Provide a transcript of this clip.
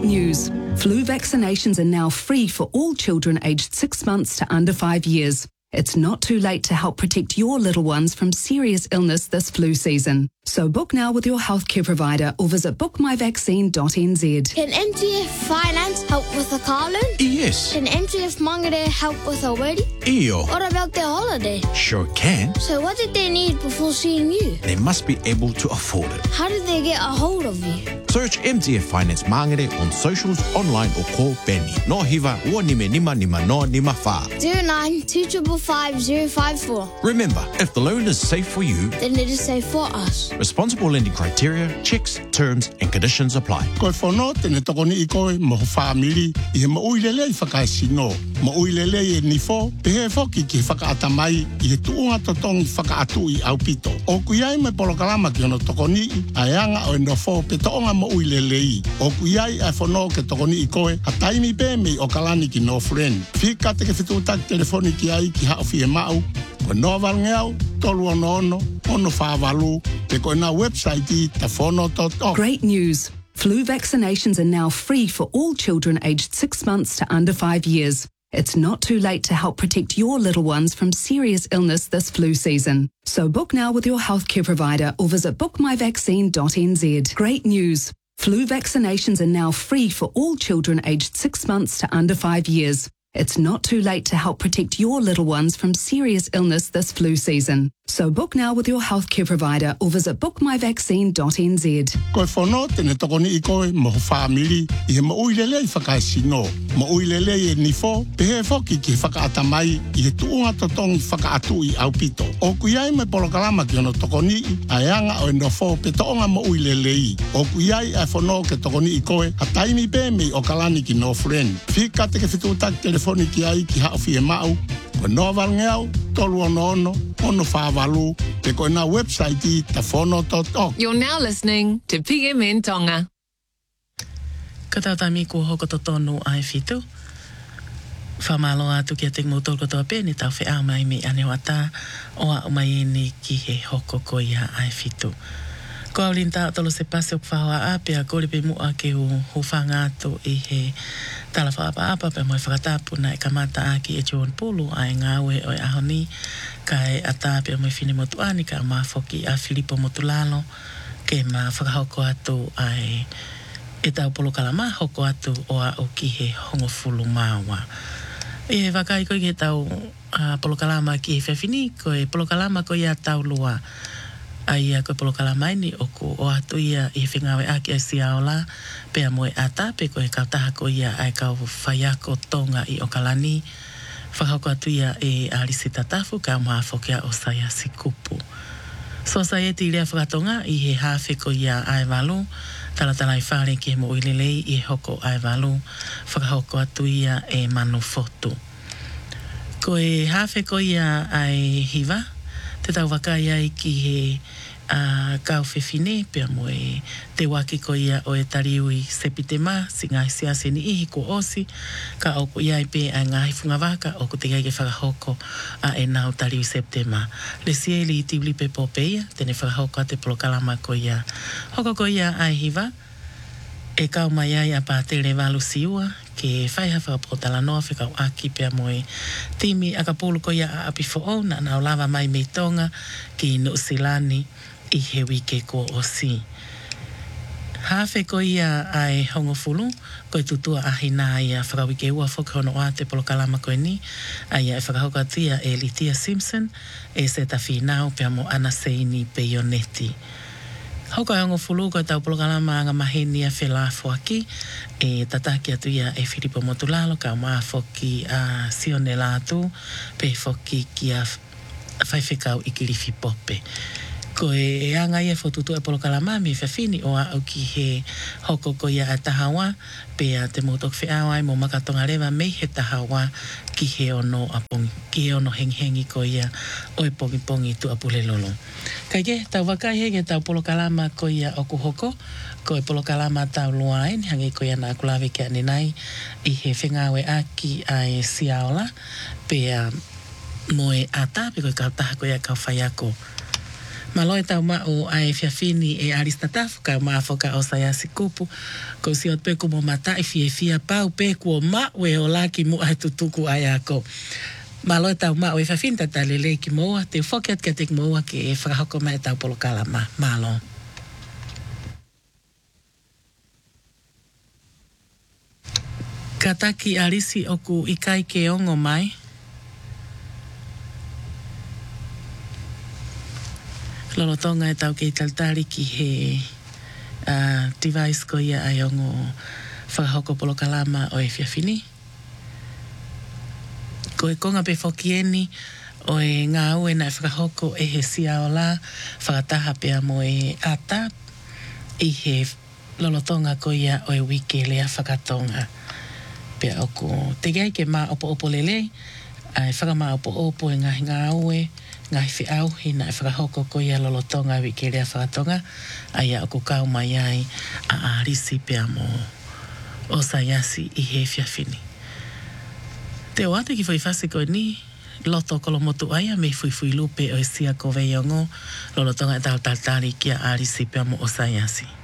Great news. Flu vaccinations are now free for all children aged 6 months to under 5 years. It's not too late to help protect your little ones from serious illness this flu season. So book now with your healthcare provider or visit bookmyvaccine.nz. Can MTF Finance help with a car loan? Yes. Can MTF Mangere help with a wedding? Iyo. What about their holiday? Sure can. So what did they need before seeing you? They must be able to afford it. How did they get a hold of you? Search MTF Finance Mangere on socials, online or call Benny. No hiva, ua nime nima nima no nima fa. 09 255 054. Remember, if the loan is safe for you, Then it is safe for us. responsible lending criteria, checks, terms and conditions apply. Koe whanau tene tokoni i koe mo whaamiri i he mauilele i whakaisino. Mauilele i nifo, pehe whoki ki whakaatamai i he tuunga totongi whakaatu i aupito. O kuiai me polokalama ki ono tokoni i aianga o enofo pe toonga mauilele i. O kuiai ai whanau ke tokoni i koe a taimi pe me o kalani ki no friend. Whika te ke whitutak telefoni ki ai ki hao fie mau. Ko no valngeau, tolu ono whāwalu, te koe na website i tafono.org. Great news. Flu vaccinations are now free for all children aged 6 months to under 5 years. It's not too late to help protect your little ones from serious illness this flu season. So book now with your healthcare provider or visit bookmyvaccine.nz. Great news. Flu vaccinations are now free for all children aged 6 months to under 5 years. It's not too late to help protect your little ones from serious illness this flu season. So book now with your healthcare provider or visit bookmyvaccine.nz. Koe whanau tene tokoni i koe mo whaamiri i he mauilele i whakaisino. Mauilele i nifo, pehe whoki ki whakaatamai i he tuunga totongi whakaatu i aupito. O kuiai me polokalama ki ono tokoni i aianga o enofo pe toonga mauilele i. O kuiai ai whanau ke tokoni i koe a taimi pe me o kalani ki no friend. Whika te ke whitutak telefoni ki ai ki hao fie mau. Ko no valngeau, tolu ono whāwalu, te koe na website i tafono.org. You're now listening to PMN Tonga. Ka tautami ko hoko to tonu ai fitu. Whamalo atu kia te motor ko toa pēne tau whea mai me ane wata o a umai ni ki he hoko ko ia ai fitu. Ko au linta tolo se pase o whaua apea kore pe mua ke hu whanga atu i he tala whaapa apa pe moi whakatapu na e kamata aki e John Pulu ai ngawe o e ahoni ka e atapia moi fine motu ani ka mawhoki a Filipo Motulalo ke ma whakahoko atu ai e tau polokalama hoko atu o a o ki he hongofulu maua. E he wakai ko i he tau polokalama ki he whewhini ko e polokalama ko i a tau lua ai a koe polokalama ini o ko o atu ia i whingawe aki ai siaola pea moe atape ko e kautaha ko ia ai kau whaiako tonga i o kalani whakauko atu ia e alisi tatafu ka maafokea o saya si kupu. So sayeti i lea whakatonga i he hawhi ko ia ai walu talatala i whare ki he mo ilelei i hoko ai walu whakauko atu ia e manu fotu. Ko e hawhi ko ia ai hiva te tau wakai ai ki he kau whewhine pia moe te waki ko ia o e tariui sepitema si ngai siase ni ihi ko osi ka o ko ia i pe a ngai funga waka o ko te gai ke whakahoko a e nau tariui sepitema le sieli i tiuli pe popeia tene whakahoko a te polokalama ko ia hoko ko ia ai hiva e kau mai ai a pātere walu siua ke whaiha whakapotala noa whikau aki pia moe timi a ka pulu ko ia a api fo na nau lava mai me tonga ki no silani i he wike ko o si. Hawhe ko ia ai hongofulu, ko i tutua ahina ia whakawike ua whoki hono a te polokalama koe ni, ai ai whakahoka tia e Litia Simpson, e se ta whinau pia mo ana seini peioneti. Hauka e hongofulu ko i tau polokalama anga maheni a whelafo aki, e tataki atu ia e Filipo Motulalo, ka maa whoki a Sione Latu, pe whoki ki a whaiwhekau i Kirifi Pope. Ko e anga ia whotutu e polokalama mi whawhini o a au ki he hoko ko ia a tahawa pe a te motok whiawa i mo makatonga rewa mei he tahawa ki he ono apongi, ki he ono henghengi ko ia o e pongi pongi tu apule lolo. Kai ke tau wakai he tau polokalama ko ia o ku hoko ko e polokalama tau luain hangi ko ia na kulawe ke ane nai i he whengawe aki a e siaola pe a moe ata pe ko i kautaha ko ia kau whaiako. Maloi tau ma o ai fiafini e arista tafu ka maafoka o sayasi kupu. Ko si ot peku mo mata i fia pau peku o ma we o laki mu ai tutuku ai ako. Maloi tau ma o e fiafini tata lele ki moa te foket ka tek moa ke e whakahoko mai tau polokala ma. Malo. Kataki arisi oku ikai ke ongo mai. Lolotonga e tau kei taltari ki he device ko ia ai ongo whakahoko polokalama o e fiafini. Ko e konga pe fokieni o e ngā ue na e whakahoko e he sia o la whakataha pea mo e ata i he lolotonga ko ia o e wike lea whakatonga. Pea oku te gai ke mā opo lelei ai whakama opo e ngā ue ngai fi au hina e whakahoko ko ia lolotonga wike lea whakatonga ai a oku kau mai ai a risi pea mo o sayasi i he fiafini. Te o ate ki whaifasi ko ni loto kolomotu aia me fui lupe o e sia ko veiongo lolotonga e tau taltari kia a risi pea mo o sayasi.